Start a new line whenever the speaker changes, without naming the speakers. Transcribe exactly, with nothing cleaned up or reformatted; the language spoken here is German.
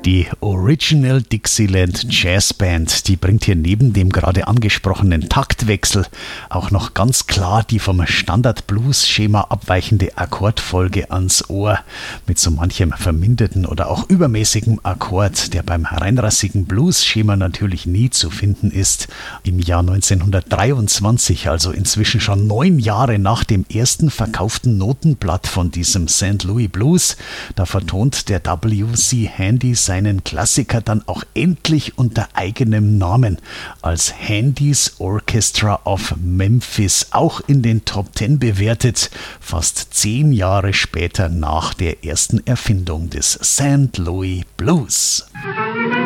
Die Original Dixieland Jazz Band, die bringt hier neben dem gerade angesprochenen Taktwechsel auch noch ganz klar die vom Standard-Blues-Schema abweichende Akkordfolge ans Ohr, mit so manchem verminderten oder auch übermäßigem Akkord, der beim reinrassigen Blues-Schema natürlich nie zu finden ist. Im Jahr neunzehnhundertdreiundzwanzig, also inzwischen schon neun Jahre nach dem ersten verkauften Notenblatt von diesem Saint Louis Blues, da vertont der W C Handy seinen Klassiker dann auch endlich unter eigenem Namen als Handy's Orchestra of Memphis, auch in den Top Ten bewertet, fast zehn Jahre später nach der ersten Erfindung des Saint Louis Blues.